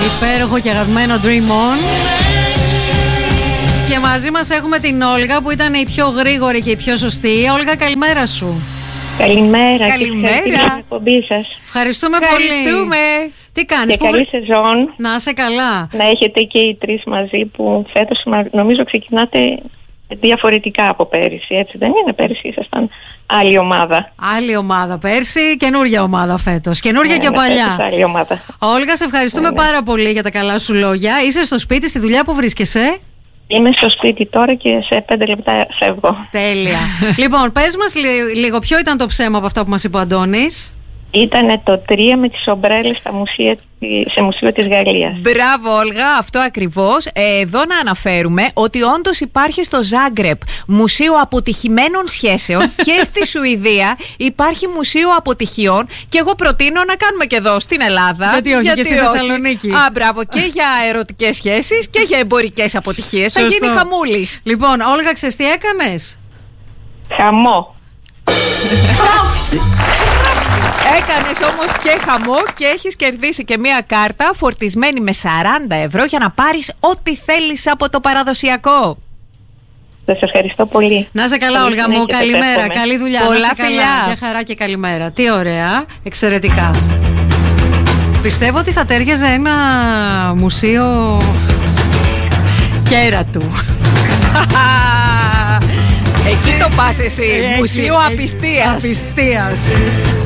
Υπέροχο και αγαπημένο Dream On. Και μαζί μας έχουμε την Όλγα που ήταν η πιο γρήγορη και η πιο σωστή. Όλγα, καλημέρα σου. Καλημέρα. Καλημέρα. Και την εκπομπή σας. Ευχαριστούμε πολύ. Τι κάνεις? Και καλή σεζόν. Να είσαι καλά. Να έχετε και οι τρεις μαζί που φέτος νομίζω ξεκινάτε διαφορετικά από πέρυσι, έτσι δεν είναι? Πέρυσι ήσασταν άλλη ομάδα. Άλλη ομάδα πέρσι, καινούργια ομάδα φέτος. Καινούργια και παλιά. Άλλη ομάδα. Όλγα, σε ευχαριστούμε πάρα πολύ για τα καλά σου λόγια. Είσαι στο σπίτι, στη δουλειά που βρίσκεσαι? Είμαι στο σπίτι τώρα και σε 5 λεπτά φεύγω. Τέλεια. Λοιπόν, πες μας λίγο, ποιο ήταν το ψέμα από αυτά που μας είπε ο Αντώνης? Ήτανε το 3 με τις ομπρέλες σε μουσείο της Γαλλίας. Μπράβο, Όλγα, αυτό ακριβώς. Εδώ να αναφέρουμε ότι όντως υπάρχει στο Ζάγκρεπ μουσείο αποτυχημένων σχέσεων και στη Σουηδία υπάρχει μουσείο αποτυχιών. Και εγώ προτείνω να κάνουμε και εδώ στην Ελλάδα. Γιατί όχι, και στη Θεσσαλονίκη. Μπράβο, και για ερωτικές σχέσεις και για εμπορικές αποτυχίες. Θα γίνει χαμούλης. Λοιπόν, Όλγα, ξέρεις τι έκανες? Χαμό. Έκανες όμως και χαμό και έχεις κερδίσει και μία κάρτα φορτισμένη με 40 ευρώ για να πάρεις ό,τι θέλεις από το παραδοσιακό. Σας ευχαριστώ πολύ. Να είσαι καλά, Όλγα μου. Καλημέρα. Καλή δουλειά. Πολλά φιλιά. Για χαρά και καλημέρα. Τι ωραία. Εξαιρετικά. Πιστεύω ότι θα τέριαζε ένα μουσείο κέρατου. Εκεί το πας εσύ. Μουσείο απιστίας. Απιστίας.